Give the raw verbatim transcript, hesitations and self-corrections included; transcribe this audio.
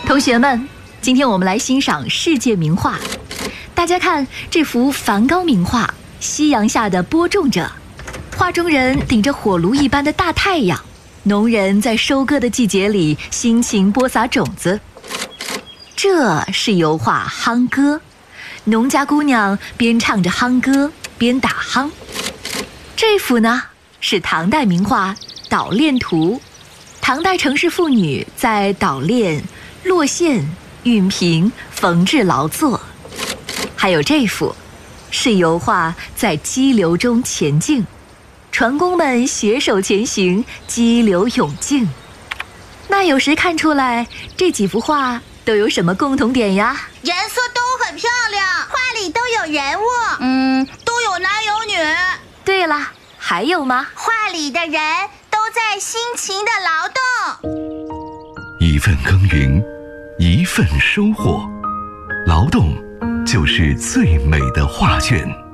同学们，今天我们来欣赏世界名画。大家看这幅梵高名画《夕阳下的播种者》，画中人顶着火炉一般的大太阳，农人在收割的季节里辛勤播撒种子。这是油画《夯歌》，农家姑娘边唱着夯歌边打夯。这幅呢是唐代名画《捣练图》，唐代城市妇女在捣练、落线、熨平、缝制劳作。还有这幅是油画在激流中前进，船工们携手前行，激流勇进。那有谁看出来这几幅画都有什么共同点呀？ 颜色都很漂亮，画里都有人物，嗯，都有男有女。 对了，还有吗？ 画里的人都在辛勤的劳动。 一份耕耘，一份收获，劳动就是最美的画卷。